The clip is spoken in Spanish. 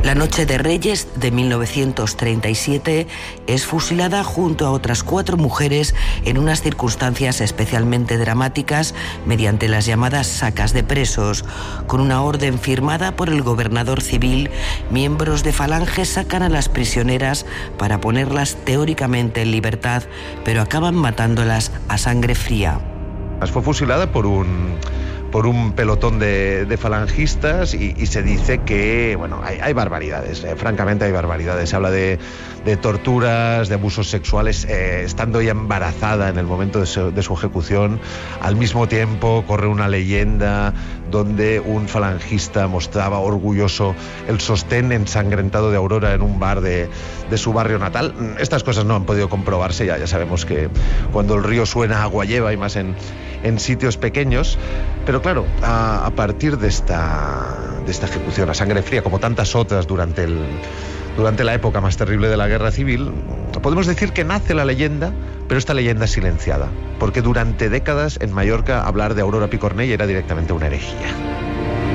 La Noche de Reyes de 1937 es fusilada junto a otras 4 mujeres en unas circunstancias especialmente dramáticas mediante las llamadas sacas de presos. Con una orden firmada por el gobernador civil, miembros de Falange sacan a las prisioneras para ponerlas teóricamente en libertad, pero acaban matándolas a sangre fría. Fue fusilada por un pelotón de falangistas y se dice que, bueno, hay barbaridades, francamente hay barbaridades. Se habla de torturas, de abusos sexuales, estando ella embarazada en el momento de su ejecución. Al mismo tiempo corre una leyenda donde un falangista mostraba orgulloso el sostén ensangrentado de Aurora en un bar de su barrio natal. Estas cosas no han podido comprobarse, ya sabemos que cuando el río suena agua lleva, y más en sitios pequeños. Pero claro, a partir de esta ejecución a sangre fría, como tantas otras durante la época más terrible de la Guerra Civil, podemos decir que nace la leyenda, pero esta leyenda es silenciada, porque durante décadas en Mallorca hablar de Aurora Picornell era directamente una herejía.